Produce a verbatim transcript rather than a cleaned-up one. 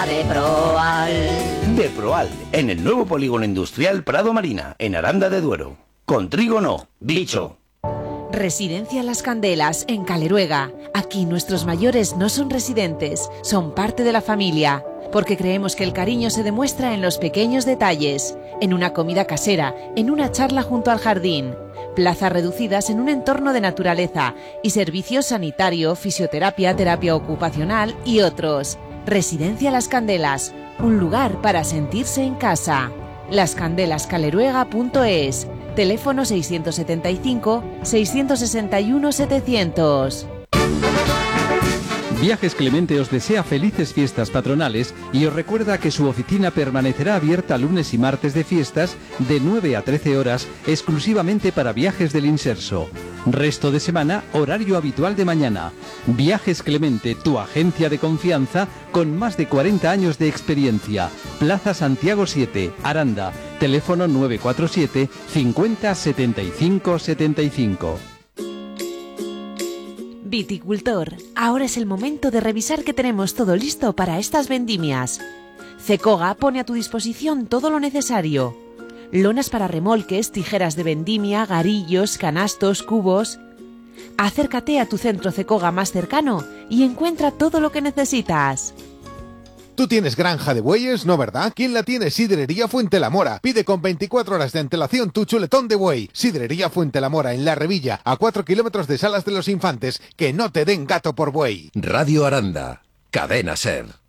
Deproal. Deproal, en el nuevo polígono industrial Prado Marina, en Aranda de Duero. Con trigo no, bicho. Residencia Las Candelas, en Caleruega. Aquí nuestros mayores no son residentes, son parte de la familia, porque creemos que el cariño se demuestra en los pequeños detalles, en una comida casera, en una charla junto al jardín, plazas reducidas en un entorno de naturaleza y servicios sanitario, fisioterapia, terapia ocupacional y otros. Residencia Las Candelas, un lugar para sentirse en casa. las candelas caleruega punto es. Teléfono seiscientos setenta y cinco, seiscientos sesenta y uno, setecientos. Viajes Clemente os desea felices fiestas patronales y os recuerda que su oficina permanecerá abierta lunes y martes de fiestas de nueve a trece horas exclusivamente para viajes del Inserso. Resto de semana, horario habitual de mañana. Viajes Clemente, tu agencia de confianza con más de cuarenta años de experiencia. Plaza Santiago siete, Aranda. Teléfono nueve cuatro siete, cincuenta, setenta y cinco, setenta y cinco. Viticultor, ahora es el momento de revisar que tenemos todo listo para estas vendimias. Cecoga pone a tu disposición todo lo necesario. Lonas para remolques, tijeras de vendimia, garillos, canastos, cubos. Acércate a tu centro Cecoga más cercano y encuentra todo lo que necesitas. Tú tienes granja de bueyes, ¿no verdad? ¿Quién la tiene? Sidrería Fuentelamora. Pide con veinticuatro horas de antelación tu chuletón de buey. Sidrería Fuentelamora en La Revilla, a cuatro kilómetros de Salas de los Infantes. Que no te den gato por buey. Radio Aranda, Cadena Ser.